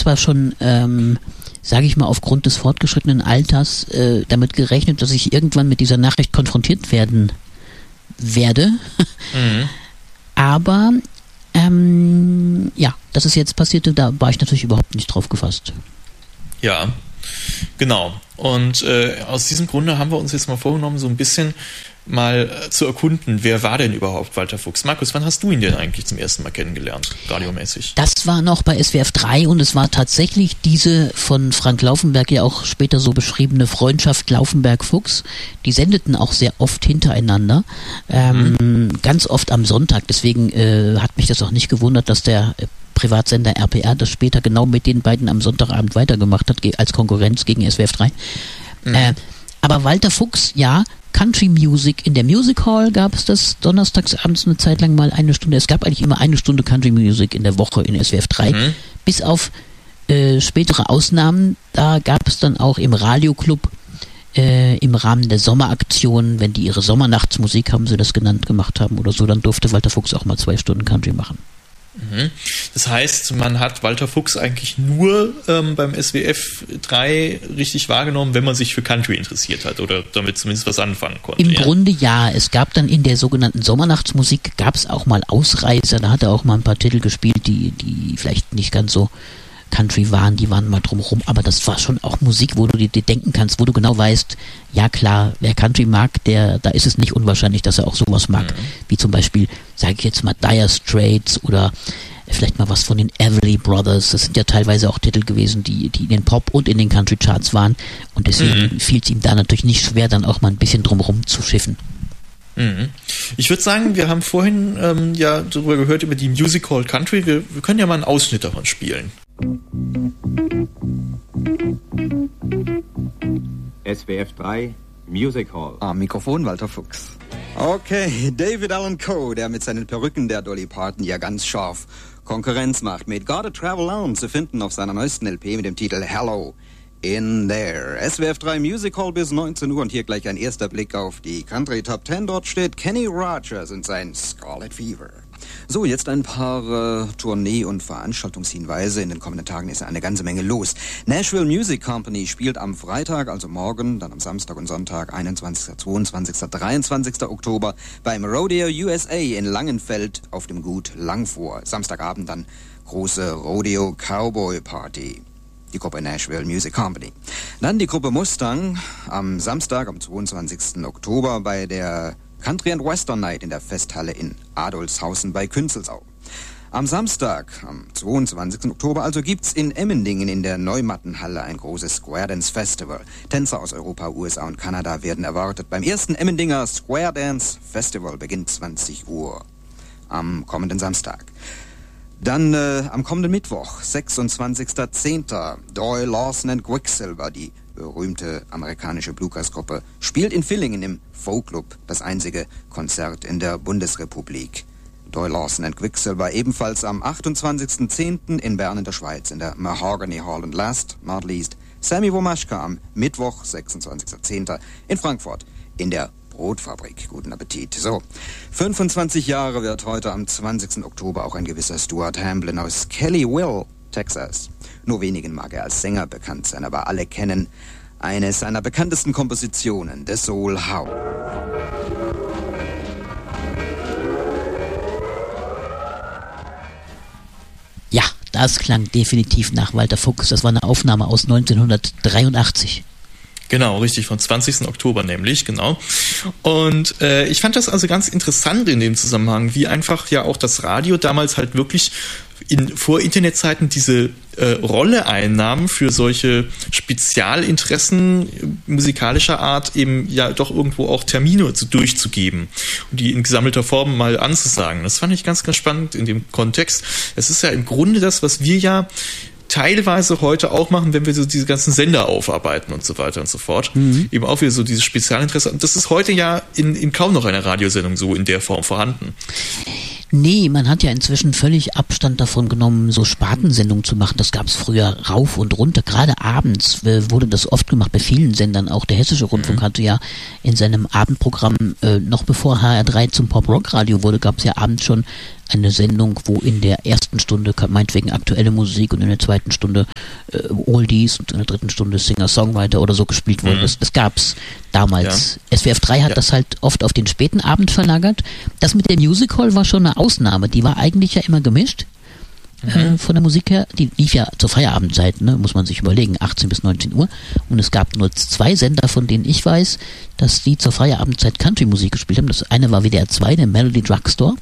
zwar schon, sage ich mal, aufgrund des fortgeschrittenen Alters damit gerechnet, dass ich irgendwann mit dieser Nachricht konfrontiert werden werde. Aber ja, dass es jetzt passierte, da war ich natürlich überhaupt nicht drauf gefasst. Ja, genau. Und aus diesem Grunde haben wir uns jetzt mal vorgenommen, so ein bisschen mal zu erkunden, wer war denn überhaupt Walter Fuchs? Markus, wann hast du ihn denn eigentlich zum ersten Mal kennengelernt, radiomäßig? Das war noch bei SWF 3 und es war tatsächlich diese von Frank Laufenberg ja auch später so beschriebene Freundschaft Laufenberg-Fuchs. Die sendeten auch sehr oft hintereinander, ganz oft am Sonntag. Deswegen hat mich das auch nicht gewundert, dass der Privatsender RPR das später genau mit den beiden am Sonntagabend weitergemacht hat, als Konkurrenz gegen SWF 3. Aber Walter Fuchs, ja, Country Music, in der Music Hall gab es das donnerstags abends eine Zeit lang mal eine Stunde. Es gab eigentlich immer eine Stunde Country Music in der Woche in SWF 3, bis auf spätere Ausnahmen. Da gab es dann auch im Radioclub im Rahmen der Sommeraktion, wenn die ihre Sommernachtsmusik, haben sie das genannt, gemacht haben oder so, dann durfte Walter Fuchs auch mal 2 Stunden Country machen. Das heißt, man hat Walter Fuchs eigentlich nur beim SWF 3 richtig wahrgenommen, wenn man sich für Country interessiert hat oder damit zumindest was anfangen konnte. Im Grunde ja. Es gab dann in der sogenannten Sommernachtsmusik, gab es auch mal Ausreißer, da hat er auch mal ein paar Titel gespielt, die vielleicht nicht ganz so Country waren, die waren mal drumherum, aber das war schon auch Musik, wo du dir denken kannst, wo du genau weißt, ja klar, wer Country mag, da ist es nicht unwahrscheinlich, dass er auch sowas mag, wie zum Beispiel, sage ich jetzt mal, Dire Straits oder vielleicht mal was von den Everly Brothers. Das sind ja teilweise auch Titel gewesen, die in den Pop- und in den Country-Charts waren und deswegen fiel es ihm da natürlich nicht schwer, dann auch mal ein bisschen drumherum zu schiffen. Ich würde sagen, wir haben vorhin ja darüber gehört, über die Music Hall Country. Wir können ja mal einen Ausschnitt davon spielen. SWF 3 Music Hall. Am Mikrofon Walter Fuchs. Okay, David Allan Coe, der mit seinen Perücken der Dolly Parton ja ganz scharf Konkurrenz macht, mit Gotta Travel On zu finden auf seiner neuesten LP mit dem Titel Hello in There. SWF 3 Music Hall bis 19 Uhr und hier gleich ein erster Blick auf die Country Top 10. Dort steht Kenny Rogers und sein Scarlet Fever. So, jetzt ein paar Tournee- und Veranstaltungshinweise. In den kommenden Tagen ist eine ganze Menge los. Nashville Music Company spielt am Freitag, also morgen, dann am Samstag und Sonntag, 21., 22., 23. Oktober beim Rodeo USA in Langenfeld auf dem Gut Langfor. Samstagabend dann große Rodeo Cowboy Party. Die Gruppe Nashville Music Company. Dann die Gruppe Mustang am Samstag, am 22. Oktober bei der Country and Western Night in der Festhalle in Adolfshausen bei Künzelsau. Am Samstag, am 22. Oktober, also gibt's in Emmendingen in der Neumattenhalle ein großes Square Dance Festival. Tänzer aus Europa, USA und Kanada werden erwartet. Beim ersten Emmendinger Square Dance Festival beginnt 20 Uhr am kommenden Samstag. Dann am kommenden Mittwoch, 26.10. Doyle, Lawson and Quicksilver, die berühmte amerikanische Bluegrass-Gruppe, spielt in Villingen im Folk-Club das einzige Konzert in der Bundesrepublik. Doyle, Lawson and Quicksilver ebenfalls am 28.10. in Bern in der Schweiz in der Mahogany Hall. Und last not least Sammy Womaschka am Mittwoch, 26.10. in Frankfurt in der Brotfabrik. Guten Appetit. So, 25 Jahre wird heute am 20. Oktober auch ein gewisser Stuart Hamblin aus Kellyville, Texas. Nur wenigen mag er als Sänger bekannt sein, aber alle kennen eine seiner bekanntesten Kompositionen, The Soul How. Ja, das klang definitiv nach Walter Fuchs. Das war eine Aufnahme aus 1983. Genau, richtig, vom 20. Oktober nämlich, genau. Und ich fand das also ganz interessant in dem Zusammenhang, wie einfach ja auch das Radio damals halt wirklich vor Internetzeiten diese Rolle einnahm, für solche Spezialinteressen musikalischer Art eben ja doch irgendwo auch Termine durchzugeben und die in gesammelter Form mal anzusagen. Das fand ich ganz, ganz spannend in dem Kontext. Es ist ja im Grunde das, was wir ja teilweise heute auch machen, wenn wir so diese ganzen Sender aufarbeiten und so weiter und so fort. Eben auch wieder so dieses Spezialinteresse. Und das ist heute ja in kaum noch einer Radiosendung so in der Form vorhanden. Nee, man hat ja inzwischen völlig Abstand davon genommen, so Spartensendungen zu machen. Das gab's früher rauf und runter. Gerade abends wurde das oft gemacht bei vielen Sendern. Auch der Hessische Rundfunk hatte ja in seinem Abendprogramm, noch bevor HR3 zum Pop-Rock-Radio wurde, gab's ja abends schon eine Sendung, wo in der ersten Stunde meinetwegen aktuelle Musik und in der zweiten Stunde Oldies und in der dritten Stunde Singer-Songwriter oder so gespielt wurde. Das gab's damals. Ja. SWF 3 hat das halt oft auf den späten Abend verlagert. Das mit der Music Hall war schon eine Ausnahme. Die war eigentlich ja immer gemischt. Von der Musik her, die lief ja zur Feierabendzeit, ne, muss man sich überlegen, 18 bis 19 Uhr. Und es gab nur 2 Sender, von denen ich weiß, dass die zur Feierabendzeit Country-Musik gespielt haben. Das eine war WDR 2, der Melody Drugstore.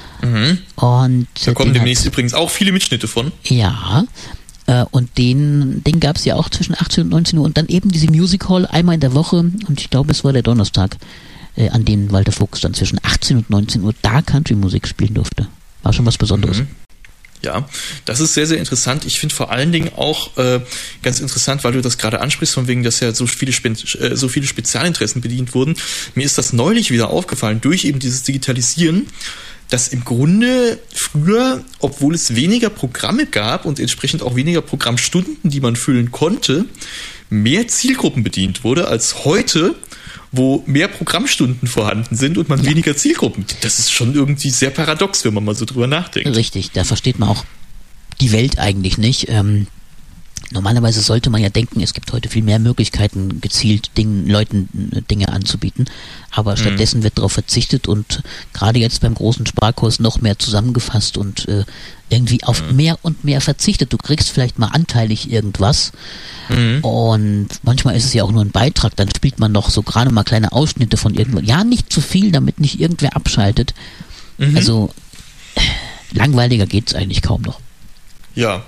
Und da kommen demnächst übrigens auch viele Mitschnitte von. Ja, und den gab es ja auch zwischen 18 und 19 Uhr. Und dann eben diese Music Hall einmal in der Woche. Und ich glaube, es war der Donnerstag, an dem Walter Fuchs dann zwischen 18 und 19 Uhr da Country-Musik spielen durfte. War schon was Besonderes. Ja, das ist sehr, sehr interessant. Ich finde vor allen Dingen auch ganz interessant, weil du das gerade ansprichst, von wegen, dass ja so viele Spezialinteressen bedient wurden. Mir ist das neulich wieder aufgefallen, durch eben dieses Digitalisieren, dass im Grunde früher, obwohl es weniger Programme gab und entsprechend auch weniger Programmstunden, die man füllen konnte, mehr Zielgruppen bedient wurde als heute, wo mehr Programmstunden vorhanden sind und man weniger Zielgruppen. Das ist schon irgendwie sehr paradox, wenn man mal so drüber nachdenkt. Richtig, da versteht man auch die Welt eigentlich nicht. Normalerweise sollte man ja denken, es gibt heute viel mehr Möglichkeiten, gezielt Leuten Dinge anzubieten, aber stattdessen wird darauf verzichtet und gerade jetzt beim großen Sparkurs noch mehr zusammengefasst und irgendwie auf mehr und mehr verzichtet. Du kriegst vielleicht mal anteilig irgendwas und manchmal ist es ja auch nur ein Beitrag, dann spielt man noch so gerade mal kleine Ausschnitte von irgendwas. Ja, nicht zu viel, damit nicht irgendwer abschaltet. Also langweiliger geht's eigentlich kaum noch. Ja.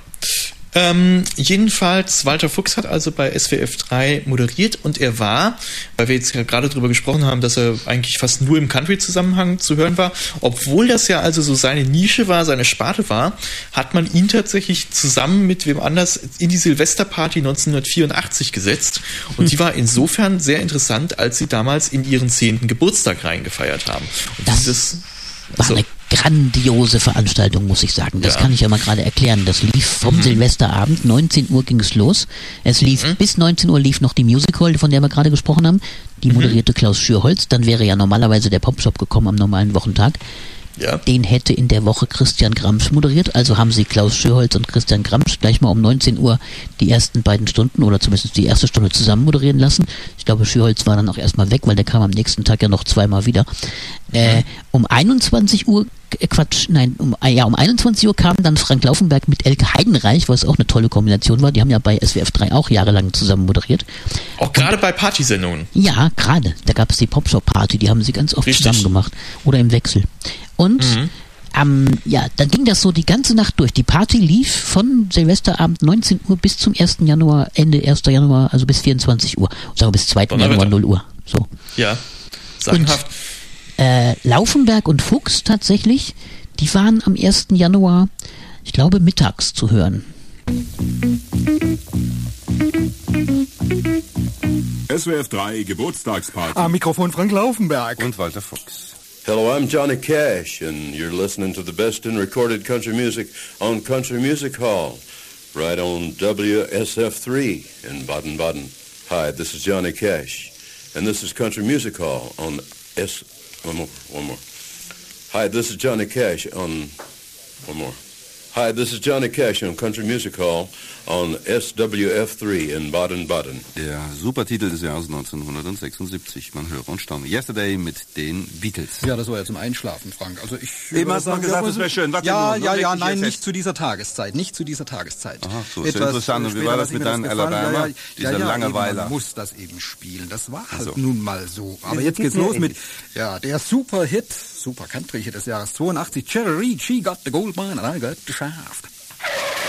Jedenfalls, Walter Fuchs hat also bei SWF 3 moderiert und er war, weil wir jetzt gerade drüber gesprochen haben, dass er eigentlich fast nur im Country-Zusammenhang zu hören war, obwohl das ja also so seine Nische war, seine Sparte war, hat man ihn tatsächlich zusammen mit wem anders in die Silvesterparty 1984 gesetzt und die war insofern sehr interessant, als sie damals in ihren 10. Geburtstag reingefeiert haben. Und das war eine grandiose Veranstaltung, muss ich sagen. Das kann ich ja mal gerade erklären. Das lief vom Silvesterabend, 19 Uhr ging es los. Es lief bis 19 Uhr lief noch die Music Hall, von der wir gerade gesprochen haben. Die moderierte Klaus Schürholz. Dann wäre ja normalerweise der Popshop gekommen am normalen Wochentag. Ja. Den hätte in der Woche Christian Gramsch moderiert. Also haben sie Klaus Schürholz und Christian Gramsch gleich mal um 19 Uhr die ersten beiden Stunden oder zumindest die erste Stunde zusammen moderieren lassen. Ich glaube, Schürholz war dann auch erstmal weg, weil der kam am nächsten Tag ja noch zweimal wieder. Um 21 Uhr um 21 Uhr kam dann Frank Laufenberg mit Elke Heidenreich, was auch eine tolle Kombination war. Die haben ja bei SWF 3 auch jahrelang zusammen moderiert. Auch gerade bei Partysendungen? Ja, gerade. Da gab es die Popshop-Party, die haben sie ganz oft zusammen gemacht. Oder im Wechsel. Und dann ging das so die ganze Nacht durch. Die Party lief von Silvesterabend 19 Uhr bis zum 1. Januar, Ende 1. Januar, also bis 24 Uhr. Sagen wir bis 2. Januar 0 Uhr. So. Ja, sagenhaft. Laufenberg und Fuchs tatsächlich, die waren am 1. Januar, ich glaube, mittags zu hören. SWF 3 Geburtstagsparty. Am Mikrofon Frank Laufenberg. Und Walter Fuchs. Hello, I'm Johnny Cash, and you're listening to the best in recorded country music on Country Music Hall, right on WSF3 in Baden-Baden. Hi, this is Johnny Cash, and this is Country Music Hall on One more. Hi, this is Johnny Cash on... One more. Hi, this is Johnny Cash on Country Music Hall on SWF3 in Baden-Baden. Der Supertitel des Jahres 1976. Man höre und staune. Yesterday mit den Beatles. Ja, das war ja zum Einschlafen, Frank. Also ich eben hast du gesagt, das wäre schön. Nein, nicht zu dieser Tageszeit. Nicht zu dieser Tageszeit. Aha, so ist interessant. Und wie war das mit deinem Alabama? Dieser Langeweiler. Man muss das eben spielen. Das war halt nun mal so. Aber jetzt geht's los mit der Super Country-Hit des Jahres 82. Cherry Reed, she got the gold mine and I got the shaft.